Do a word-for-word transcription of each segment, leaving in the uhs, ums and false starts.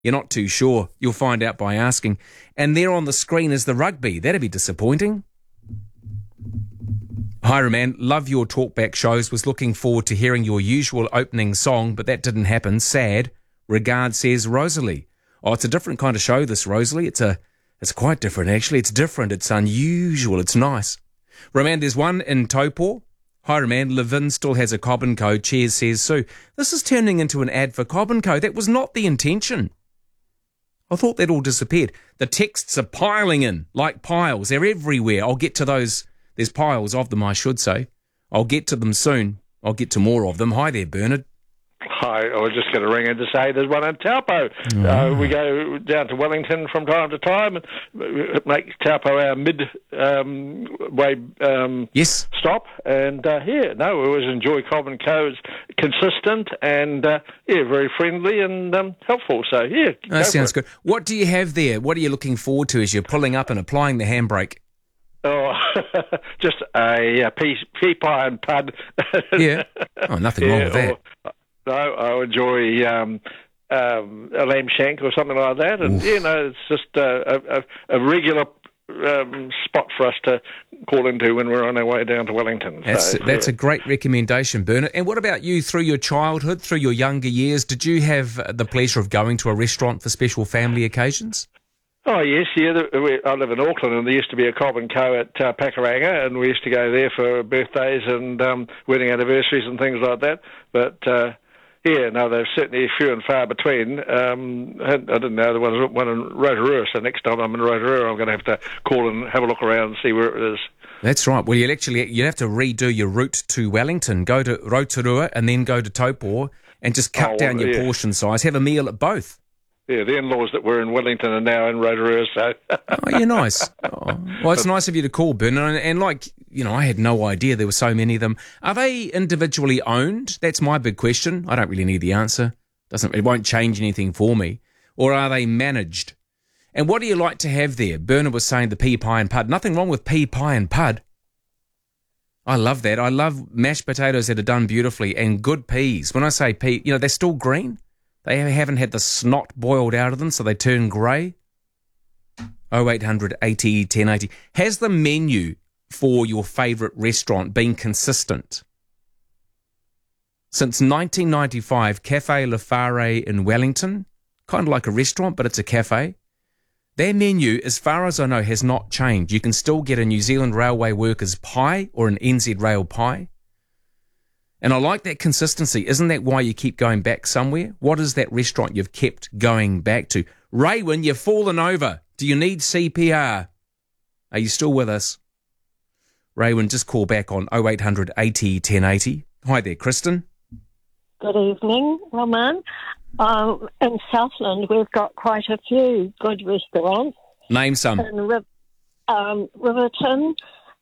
You're not too sure. You'll find out by asking. And there on the screen is the rugby. That'd be disappointing. Hi, Roman. Love your talkback shows. Was looking forward to hearing your usual opening song, but that didn't happen. Sad. Regards, says Rosalie. Oh, it's a different kind of show, this, Rosalie. It's a, it's quite different, actually. It's different. It's unusual. It's nice. Roman, there's one in Taupo. Hi, Roman. Levin still has a Cobb and Co. Cheers, says Sue. This is turning into an ad for Cobb and Co. That was not the intention. I thought that all disappeared. The texts are piling in like piles. They're everywhere. I'll get to those. There's piles of them, I should say. I'll get to them soon. I'll get to more of them. Hi there, Bernard. Hi, I was just going to ring in to say there's one in Taupo. Oh. Uh, we go down to Wellington from time to time and make Taupo our mid um, way um, yes. stop. And uh, yeah, no, we always enjoy Cobb and Co. It's consistent and uh, yeah, very friendly and um, helpful. So yeah, that sounds good. What do you have there? What are you looking forward to as you're pulling up and applying the handbrake? Oh, just a, a pea, pea pie and pud. Yeah. Oh, nothing yeah, wrong with that. Or, no, I enjoy um, um, a lamb shank or something like that, and Oof. you know, it's just a, a, a regular um, spot for us to call into when we're on our way down to Wellington. That's, so, that's yeah. a great recommendation, Bernard. And what about you through your childhood, through your younger years? Did you have the pleasure of going to a restaurant for special family occasions? Oh, yes, yeah. I live in Auckland, and there used to be a Cobb and Co. at uh, Pakuranga, and we used to go there for birthdays and um, wedding anniversaries and things like that. But, uh, yeah, no, they're certainly few and far between. Um, I didn't know there was one in Rotorua, so next time I'm in Rotorua, I'm going to have to call and have a look around and see where it is. That's right. Well, you'll actually you have to redo your route to Wellington, go to Rotorua and then go to Taupo and just cut oh, down well, your yeah. portion size, have a meal at both. Yeah, the in-laws that were in Wellington are now in Rotorua, so... oh, you're nice. Oh. Well, it's nice of you to call, Bernard. And, and, like, you know, I had no idea there were so many of them. Are they individually owned? That's my big question. I don't really need the answer. Doesn't It won't change anything for me. Or are they managed? And what do you like to have there? Bernard was saying the pea pie and pud. Nothing wrong with pea pie and pud. I love that. I love mashed potatoes that are done beautifully and good peas. When I say pea, you know, they're still green. They haven't had the snot boiled out of them, so they turn grey. oh eight hundred eighty ten eighty. Has the menu for your favourite restaurant been consistent? Since nineteen ninety-five, Cafe Le Phare in Wellington, kind of like a restaurant, but it's a cafe. Their menu, as far as I know, has not changed. You can still get a New Zealand Railway Workers pie or an N Z Rail pie. And I like that consistency. Isn't that why you keep going back somewhere? What is that restaurant you've kept going back to? Raywin, you've fallen over. Do you need C P R? Are you still with us? Raywin, just call back on oh eight hundred eighty ten eighty. Hi there, Kristen. Good evening, Roman. Um, in Southland, we've got quite a few good restaurants. Name some. In Riv- um, Riverton,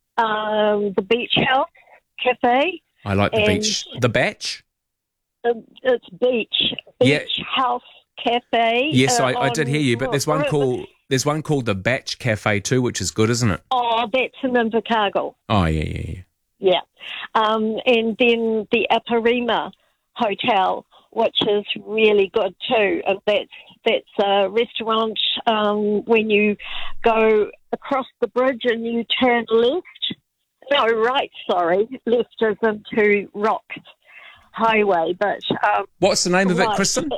um, the Beach House Cafe. I like the and beach. The Batch? Uh, it's Beach. Beach Yeah. House Cafe. Yes, uh, I, I did hear you, but there's one River- called there's one called the Batch Cafe too, which is good, isn't it? Oh, that's in Invercargill. Oh, yeah, yeah, yeah. Yeah. Um, and then the Aparima Hotel, which is really good too. And that's, that's a restaurant um, when you go across the bridge and you turn left. No, right, sorry. Left is into Rock Highway. But um, What's the name of it, right Kristen?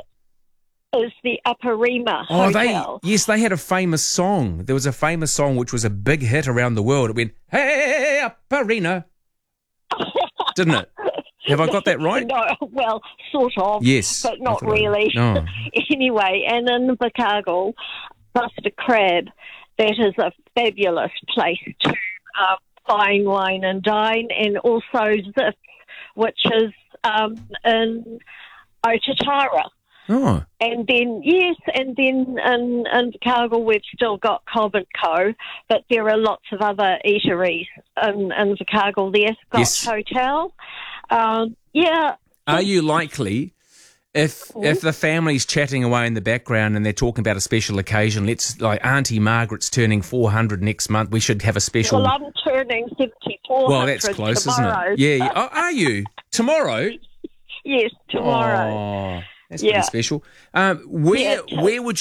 is the Aparima Oh, Hotel. they yes, they had a famous song. There was a famous song which was a big hit around the world. It went, "Hey, Aparina," didn't it? Have I got that right? No, well, sort of. Yes, but not I thought I- really. No. Anyway, and in Invercargill, Buster Crab, that is a fabulous place to um, fine wine and dine, and also Ziff, which is um, in Otatara. Oh, And then, yes, and then in, in Invercargill we've still got Cobb and Co, but there are lots of other eateries in, in Invercargill. The Ascot Yes. Hotel. Um, yeah. are you likely, if if the family's chatting away in the background and they're talking about a special occasion, let's like Auntie Margaret's turning four hundred next month, we should have a special. Well, I'm turning seventy-four Well, that's close, tomorrow. isn't it? Yeah. yeah. Oh, are you tomorrow? Yes, tomorrow. Oh, That's Yeah. pretty special. Um, where Yeah, where would